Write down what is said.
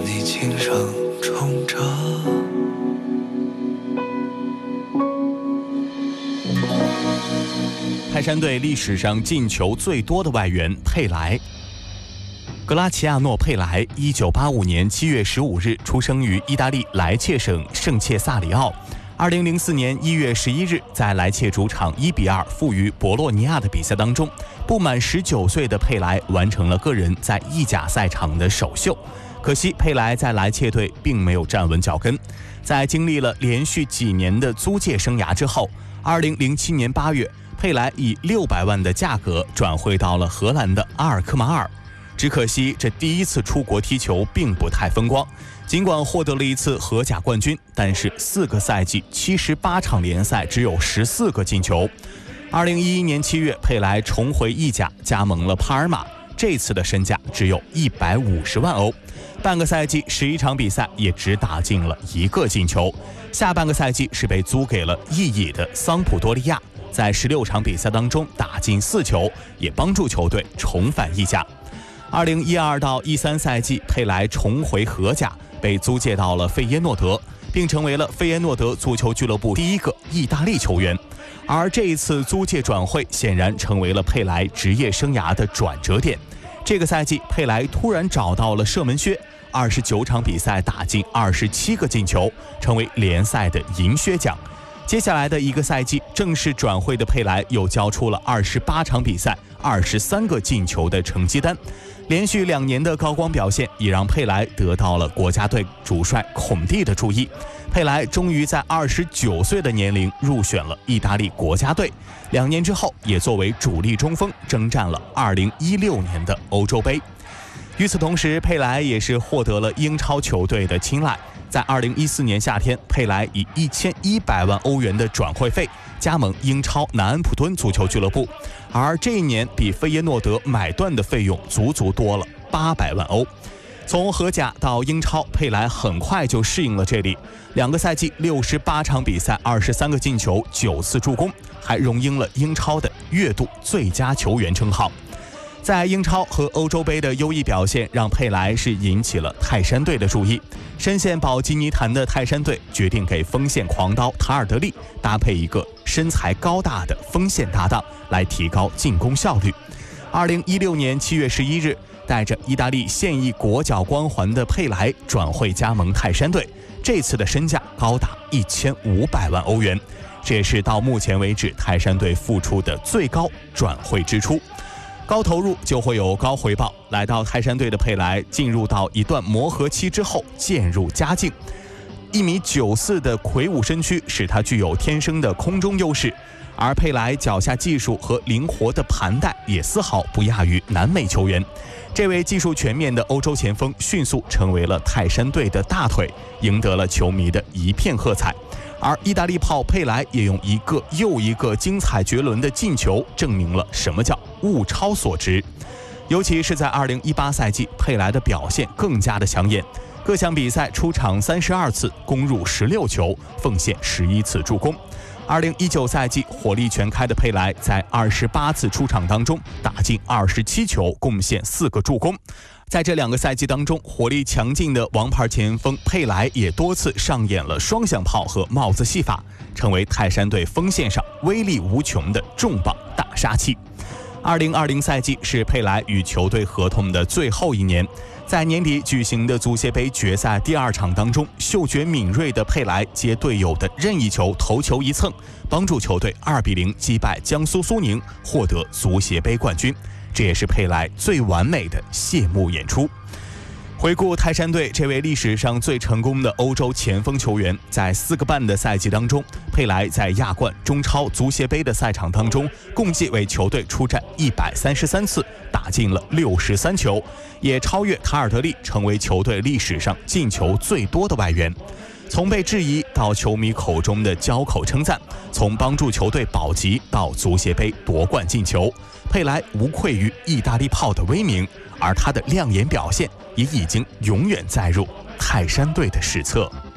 你轻声冲着。 泰山队历史上进球最多的外援佩莱。格拉齐亚诺·佩莱，1985年7月15日出生于意大利莱切省圣切萨里奥。2004年1月11日，在莱切主场1比2负于博洛尼亚的比赛当中，不满19岁的佩莱完成了个人在意甲赛场的首秀。可惜佩莱在莱切队并没有站稳脚跟，在经历了连续几年的租借生涯之后，2007年8月，佩莱以600万的价格转会到了荷兰的阿尔克马尔。只可惜这第一次出国踢球并不太风光，尽管获得了一次荷甲冠军，但是4个赛季78场联赛只有14个进球。2011年7月，佩莱重回意甲，加盟了帕尔马，这次的身价只有150万欧。半个赛季11场比赛也只打进了1个进球，下半个赛季是被租给了意乙的桑普多利亚，在16场比赛当中打进4球，也帮助球队重返意甲。2012到13赛季，佩莱重回荷甲，被租借到了费耶诺德，并成为了费耶诺德足球俱乐部第一个意大利球员。而这一次租借转会显然成为了佩莱职业生涯的转折点。这个赛季，佩莱突然找到了射门靴，29场比赛打进27个进球，成为联赛的银靴奖。接下来的一个赛季，正式转会的佩莱又交出了28场比赛23个进球的成绩单。连续2年的高光表现也让佩莱得到了国家队主帅孔蒂的注意。佩莱终于在29岁的年龄入选了意大利国家队，2年之后也作为主力中锋征战了2016年的欧洲杯。与此同时，佩莱也是获得了英超球队的青睐。在2014年夏天，佩莱以1100万欧元的转会费加盟英超南安普敦足球俱乐部，而这一年比费耶诺德买断的费用足足多了800万欧。从荷甲到英超，佩莱很快就适应了这里，2个赛季68场比赛23个进球9次助攻，还荣膺了英超的月度最佳球员称号。在英超和欧洲杯的优异表现，让佩莱是引起了泰山队的注意。深陷保级泥潭的泰山队决定给锋线狂刀塔尔德利搭配一个身材高大的锋线搭档，来提高进攻效率。2016年7月11日，带着意大利现役国脚光环的佩莱转会加盟泰山队，这次的身价高达1500万欧元，这也是到目前为止泰山队付出的最高转会支出。高投入就会有高回报，来到泰山队的佩莱进入到一段磨合期之后渐入佳境。1.94米的魁梧身躯使他具有天生的空中优势，而佩莱脚下技术和灵活的盘带也丝毫不亚于南美球员。这位技术全面的欧洲前锋迅速成为了泰山队的大腿，赢得了球迷的一片喝彩。而意大利炮佩莱也用一个又一个精彩绝伦的进球证明了什么叫物超所值。尤其是在2018赛季，佩莱的表现更加的抢眼，各项比赛出场32次，攻入16球，奉献11次助攻。2019赛季火力全开的佩莱在28次出场当中打进27球，贡献4个助攻。在这2个赛季当中，火力强劲的王牌前锋佩莱也多次上演了双响炮和帽子戏法，成为泰山队锋线上威力无穷的重磅大杀器。2020赛季是佩莱与球队合同的最后一年，在年底举行的足协杯决赛第2场当中，嗅觉敏锐的佩莱接队友的任意球头球一蹭，帮助球队2比0击败江苏苏宁，获得足协杯冠军。这也是佩莱最完美的谢幕演出。回顾泰山队这位历史上最成功的欧洲前锋球员，在4个半的赛季当中，佩莱在亚冠、中超、足协杯的赛场当中，共计为球队出战133次，打进了63球，也超越塔尔德利，成为球队历史上进球最多的外援。从被质疑到球迷口中的交口称赞，从帮助球队保级到足协杯夺冠进球，佩莱无愧于意大利炮的威名，而他的亮眼表现也已经永远载入泰山队的史册。